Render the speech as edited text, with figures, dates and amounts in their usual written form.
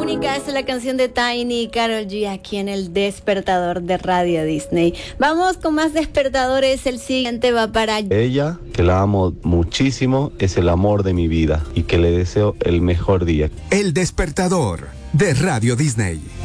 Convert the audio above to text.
Única es la canción de Tiny y Karol G aquí en el despertador de Radio Disney. Vamos con más despertadores. El siguiente va para ella, que la amo muchísimo, es el amor de mi vida y que le deseo el mejor día. El despertador de Radio Disney.